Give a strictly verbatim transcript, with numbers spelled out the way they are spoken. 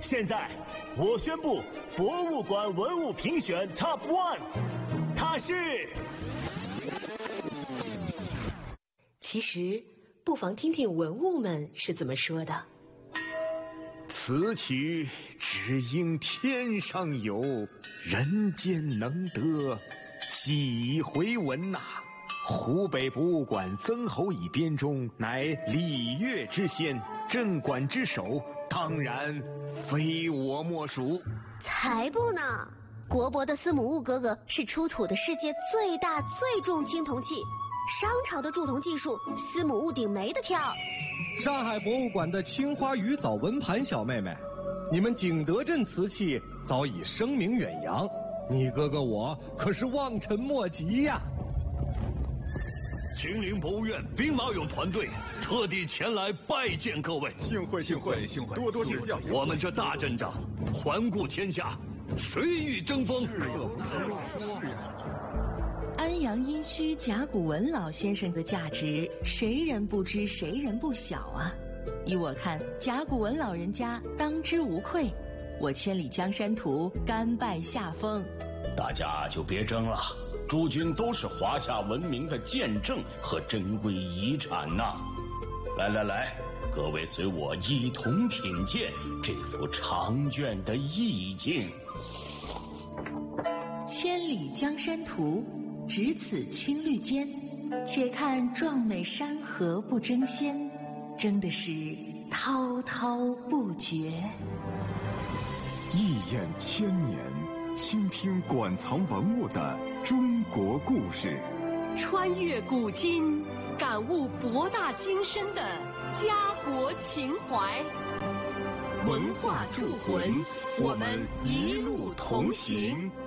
现在我宣布博物馆文物评选 Top One， 它是。 其实不妨听听文物们是怎么说的。 此曲只应天上有，人间能得几回闻呐、啊！湖北博物馆曾侯乙编钟乃礼乐之先，镇馆之首，当然非我莫属。 才不呢！国博的司母戊哥哥是出土的世界最大最重青铜器，商朝的铸铜技术，司母戊顶没得挑。 上海博物馆的青花鱼藻纹盘小妹妹，你们景德镇瓷器早已声名远扬，你哥哥我可是望尘莫及呀。 秦陵博物院兵马俑团队特地前来拜见各位， 幸会幸会幸会，多多指教。 我们这大阵仗，环顾天下，谁与争锋？ 安阳殷墟甲骨文老先生的价值，谁人不知，谁人不晓啊！依我看，甲骨文老人家当之无愧。我千里江山图，甘拜下风。 大家就别争了。诸君都是华夏文明的见证和珍贵遗产呐、啊！来来来，各位随我一同品鉴这幅长卷的意境。 千里江山图，只此青绿间，且看壮美山河不争先，争的是滔滔不绝。 一眼千年，倾听馆藏文物的中国故事， 穿越古今，感悟博大精深的家国情怀。 文化铸魂，我们一路同行。